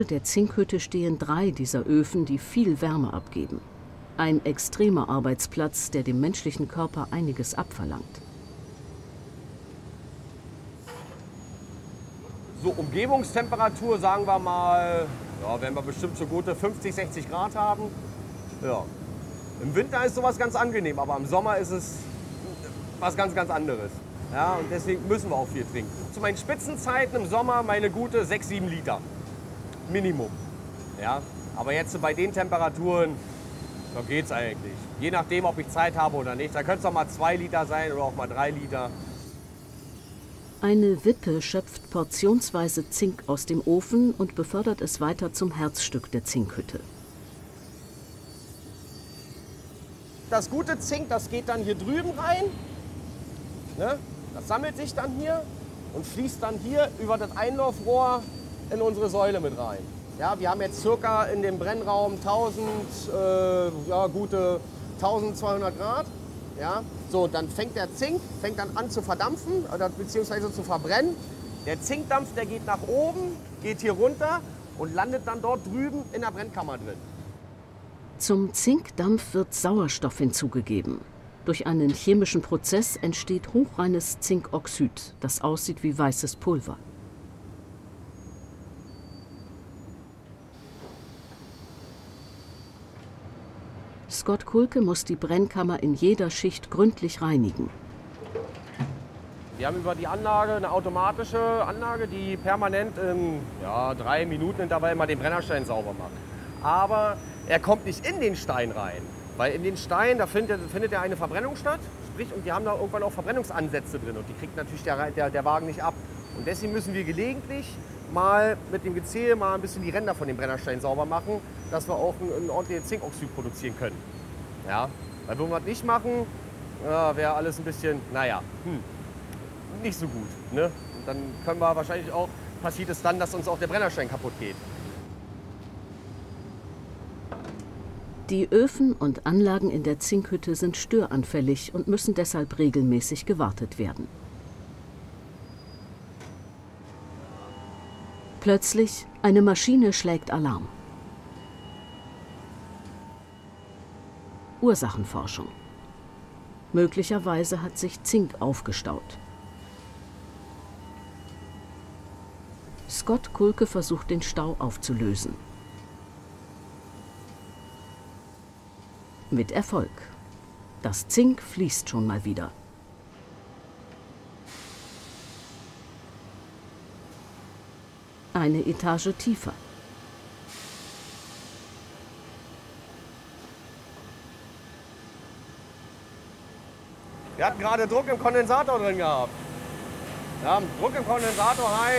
der Zinkhütte stehen 3 dieser Öfen, die viel Wärme abgeben. Ein extremer Arbeitsplatz, der dem menschlichen Körper einiges abverlangt. So Umgebungstemperatur, sagen wir mal, ja, werden wir bestimmt so gute 50, 60 Grad haben. Ja. Im Winter ist sowas ganz angenehm, aber im Sommer ist es was ganz, ganz anderes. Ja, und deswegen müssen wir auch viel trinken. Zu meinen Spitzenzeiten im Sommer meine gute 6, 7 Liter. Minimum. Ja, aber jetzt bei den Temperaturen, da geht's eigentlich. Je nachdem, ob ich Zeit habe oder nicht. Da können es auch mal 2 Liter sein oder auch mal 3 Liter. Eine Wippe schöpft portionsweise Zink aus dem Ofen und befördert es weiter zum Herzstück der Zinkhütte. Das gute Zink, das geht dann hier drüben rein. Ne? Das sammelt sich dann hier und fließt dann hier über das Einlaufrohr in unsere Säule mit rein. Ja, wir haben jetzt circa in dem Brennraum gute 1200 Grad. Ja, so, dann fängt der Zink dann an zu verdampfen oder beziehungsweise zu verbrennen. Der Zinkdampf, der geht nach oben, geht hier runter und landet dann dort drüben in der Brennkammer drin. Zum Zinkdampf wird Sauerstoff hinzugegeben. Durch einen chemischen Prozess entsteht hochreines Zinkoxid, das aussieht wie weißes Pulver. Scott Kulke muss die Brennkammer in jeder Schicht gründlich reinigen. Wir haben über die Anlage eine automatische Anlage, die permanent in 3 Minuten Intervall mal den Brennerstein sauber macht. Aber er kommt nicht in den Stein rein, weil in den Stein, da findet ja eine Verbrennung statt. Sprich, und die haben da irgendwann auch Verbrennungsansätze drin und die kriegt natürlich der Wagen nicht ab. Und deswegen müssen wir gelegentlich mal mit dem Gezähl mal ein bisschen die Ränder von dem Brennerstein sauber machen, dass wir auch ein ordentliches Zinkoxid produzieren können. Ja, weil wenn wir das nicht machen, wäre alles ein bisschen, nicht so gut. Ne? Und dann können wir wahrscheinlich auch, passiert es dann, dass uns auch der Brennerstein kaputt geht. Die Öfen und Anlagen in der Zinkhütte sind störanfällig und müssen deshalb regelmäßig gewartet werden. Plötzlich, eine Maschine schlägt Alarm. Ursachenforschung. Möglicherweise hat sich Zink aufgestaut. Scott Kulke versucht, den Stau aufzulösen. Mit Erfolg. Das Zink fließt schon mal wieder. Eine Etage tiefer. Wir hatten gerade Druck im Kondensator drin gehabt. Ja, Druck im Kondensator heißt,